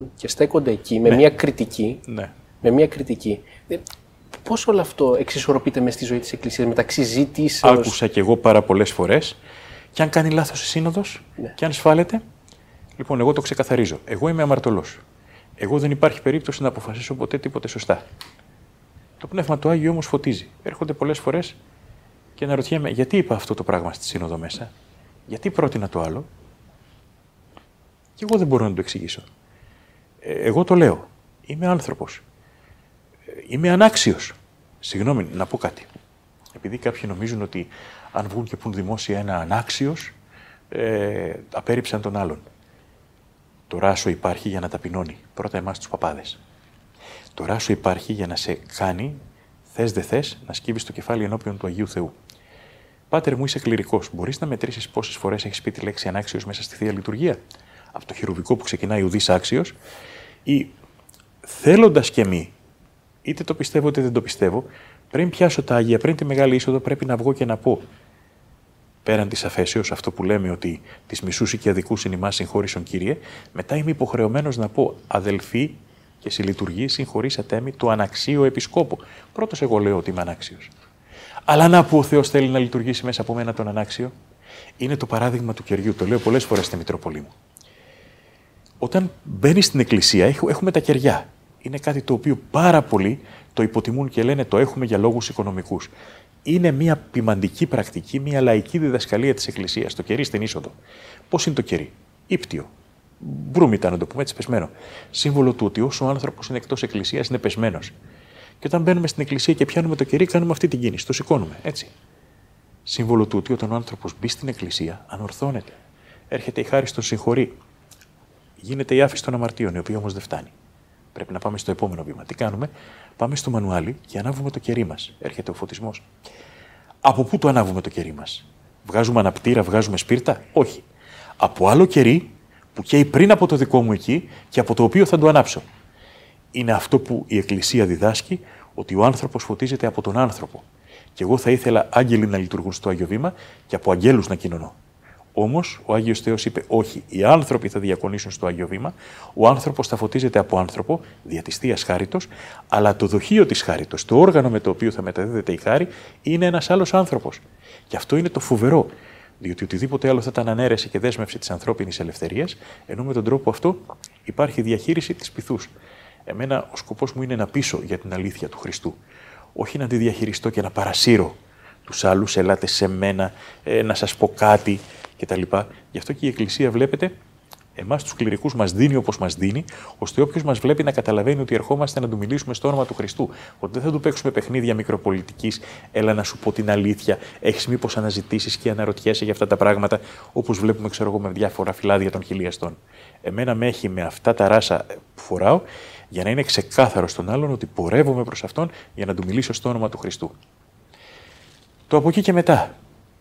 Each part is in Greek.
και στέκονται εκεί με μια κριτική. Ναι. Με μια κριτική. Πώς όλο αυτό εξισορροπείται μες στη ζωή της Εκκλησίας μεταξύ ζήτησεως. Άκουσα κι εγώ πάρα πολλές φορές, και αν κάνει λάθος η Σύνοδος, και αν σφάλεται. Λοιπόν, εγώ το ξεκαθαρίζω. Εγώ είμαι αμαρτωλός. Εγώ δεν υπάρχει περίπτωση να αποφασίσω ποτέ τίποτε σωστά. Το Πνεύμα του Άγιο όμως φωτίζει. Έρχονται πολλές φορές και αναρωτιέμαι, γιατί είπα αυτό το πράγμα στη Σύνοδο μέσα, γιατί πρότεινα το άλλο. Και εγώ δεν μπορώ να το εξηγήσω. Εγώ το λέω. Είμαι άνθρωπος. Είμαι ανάξιος. Συγγνώμη, να πω κάτι. Επειδή κάποιοι νομίζουν ότι αν βγουν και πουν δημόσια ένα ανάξιος, απέρριψαν τον άλλον. Το ράσο υπάρχει για να ταπεινώνει. Πρώτα εμάς τους παπάδες. Το ράσο υπάρχει για να σε κάνει, θες δε θες, να σκύβεις το κεφάλι ενώπιον του Αγίου Θεού. Πάτερ μου, είσαι κληρικός. Μπορείς να μετρήσεις πόσες φορές έχεις πει τη λέξη ανάξιος μέσα στη Θεία Λειτουργία? Από το χειρουβικό που ξεκινάει ουδής άξιος, ή θέλοντας και μη, είτε το πιστεύω είτε δεν το πιστεύω, πριν πιάσω τα Άγια, πριν τη Μεγάλη Είσοδο, πρέπει να βγω και να πω, πέραν της αφέσεως, αυτό που λέμε ότι τις μισούς και αδικούς εν ημάς συγχώρησον Κύριε, μετά είμαι υποχρεωμένος να πω, αδελφοί και συλλειτουργοί, συγχωρήσατε με το αναξίο επισκόπο. Πρώτος εγώ λέω ότι είμαι ανάξιος. Αλλά να που ο Θεός θέλει να λειτουργήσει μέσα από μένα τον ανάξιο, είναι το παράδειγμα του κεριού. Το λέω πολλές φορές στη Μητρόπολη μου. Όταν μπαίνει στην Εκκλησία, έχουμε τα κεριά. Είναι κάτι το οποίο πάρα πολλοί το υποτιμούν και λένε το έχουμε για λόγους οικονομικούς. Είναι μια ποιμαντική πρακτική, μια λαϊκή διδασκαλία της Εκκλησίας. Το κερί στην είσοδο. Πώς είναι το κερί? Ήπτιο. Μπρούμητα, να το πούμε έτσι, πεσμένο. Σύμβολο του ότι όσο ο άνθρωπος είναι εκτός Εκκλησίας είναι πεσμένος. Και όταν μπαίνουμε στην Εκκλησία και πιάνουμε το κερί, κάνουμε αυτή την κίνηση. Το σηκώνουμε, έτσι. Σύμβολο του ότι όταν ο άνθρωπος μπει στην Εκκλησία, ανορθώνεται. Έρχεται η χάρις στον συγχωρεί. Γίνεται η άφηση των αμαρτίων, η οποία όμως δεν φτάνει. Πρέπει να πάμε στο επόμενο βήμα. Τι κάνουμε? Πάμε στο μανουάλι και ανάβουμε το κερί μας. Έρχεται ο φωτισμός. Από πού το ανάβουμε το κερί μας? Βγάζουμε αναπτήρα, βγάζουμε σπίρτα? Όχι. Από άλλο κερί που καίει πριν από το δικό μου εκεί και από το οποίο θα το ανάψω. Είναι αυτό που η Εκκλησία διδάσκει, ότι ο άνθρωπος φωτίζεται από τον άνθρωπο. Και εγώ θα ήθελα άγγελοι να λειτουργούν στο Άγιο Βήμα και από αγγέλους να κοινωνώ. Όμως ο Άγιος Θεός είπε: όχι, οι άνθρωποι θα διακονήσουν στο Άγιο Βήμα, ο άνθρωπος θα φωτίζεται από άνθρωπο, δια της Θείας Χάριτος, αλλά το δοχείο της Χάριτος, το όργανο με το οποίο θα μεταδίδεται η χάρη, είναι ένας άλλος άνθρωπος. Και αυτό είναι το φοβερό, διότι οτιδήποτε άλλο θα ήταν ανέρεση και δέσμευση της ανθρώπινης ελευθερίας, ενώ με τον τρόπο αυτό υπάρχει διαχείριση της πυθούς. Εμένα ο σκοπός μου είναι να πείσω για την αλήθεια του Χριστού. Όχι να τη διαχειριστώ και να παρασύρω τους άλλους, ελάτε σε μένα, να σας πω κάτι κτλ. Γι' αυτό και η Εκκλησία, βλέπετε, εμάς τους κληρικούς μας δίνει όπως μας δίνει, ώστε όποιος μας βλέπει να καταλαβαίνει ότι ερχόμαστε να του μιλήσουμε στο όνομα του Χριστού. Ότι δεν θα του παίξουμε παιχνίδια μικροπολιτικής, έλα να σου πω την αλήθεια, έχεις μήπως αναζητήσεις και αναρωτιέσαι για αυτά τα πράγματα, όπως βλέπουμε, ξέρω εγώ, με διάφορα φυλάδια των χιλιαστών. Εμένα με έχει με αυτά τα ράσα που φοράω, για να είναι ξεκάθαρο στον άλλον ότι πορεύομαι προς αυτόν για να του μιλήσω στο όνομα του Χριστού. Το από εκεί και μετά.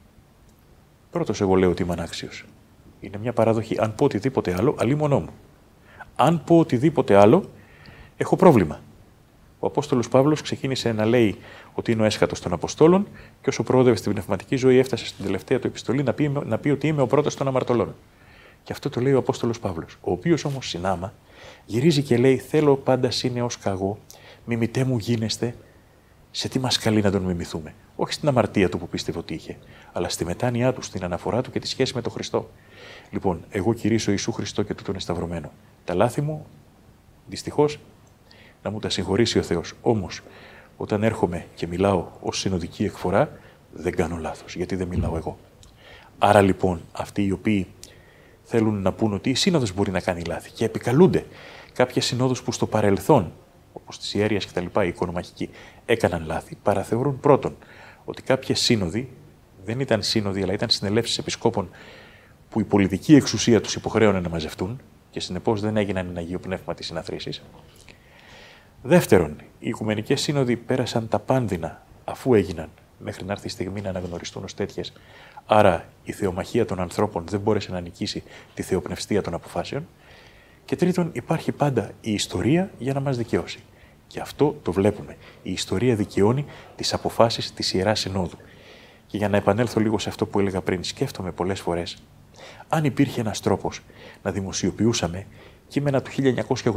Πρώτος εγώ λέω ότι είμαι ανάξιος. Είναι μια παράδοχη. Αν πω οτιδήποτε άλλο, αλίμονό μου. Αν πω οτιδήποτε άλλο, έχω πρόβλημα. Ο Απόστολος Παύλος ξεκίνησε να λέει ότι είναι ο έσχατος των Αποστόλων και όσο προόδευε στην πνευματική ζωή έφτασε στην τελευταία του επιστολή να πει ότι είμαι ο πρώτος των αμαρτωλών. Και αυτό το λέει ο Απόστολος Παύλος, ο οποίος όμως συνάμα γυρίζει και λέει: θέλω πάντα σύνε ως καγώ, μιμητέ μου γίνεστε. Σε τι μας καλεί να τον μιμηθούμε? Όχι στην αμαρτία του που πίστευε ότι είχε, αλλά στη μετάνοιά του, στην αναφορά του και τη σχέση με τον Χριστό. Λοιπόν, εγώ κηρύσω Ιησού Χριστό και τούτον εσταυρωμένο. Τα λάθη μου, δυστυχώς, να μου τα συγχωρήσει ο Θεός. Όμως, όταν έρχομαι και μιλάω ως συνοδική εκφορά, δεν κάνω λάθος, γιατί δεν μιλάω εγώ. Άρα λοιπόν, αυτοί οι οποίοι θέλουν να πούν ότι η Σύνοδος μπορεί να κάνει λάθη και επικαλούνται κάποιες συνόδους που στο παρελθόν, όπως της Ιέρειας και τα λοιπά, οι οικονομαχικοί, έκαναν λάθη, παραθεωρούν πρώτον ότι κάποιες σύνοδοι δεν ήταν σύνοδοι, αλλά ήταν συνελεύσεις επισκόπων που η πολιτική εξουσία τους υποχρέωνε να μαζευτούν και συνεπώς δεν έγιναν εν Αγίου Πνεύματι συναθρήσεις. Δεύτερον, οι Οικουμενικές Σύνοδοι πέρασαν τα πάνδυνα αφού έγιναν, μέχρι να έρθει η στιγμή να αναγνωριστούν ως τέτοιες. Άρα η θεομαχία των ανθρώπων δεν μπόρεσε να νικήσει τη θεοπνευστία των αποφάσεων. Και τρίτον, υπάρχει πάντα η ιστορία για να μας δικαιώσει. Και αυτό το βλέπουμε. Η ιστορία δικαιώνει τις αποφάσεις της Ιεράς Συνόδου. Και για να επανέλθω λίγο σε αυτό που έλεγα πριν, σκέφτομαι πολλές φορές, αν υπήρχε ένας τρόπος να δημοσιοποιούσαμε κείμενα του 1980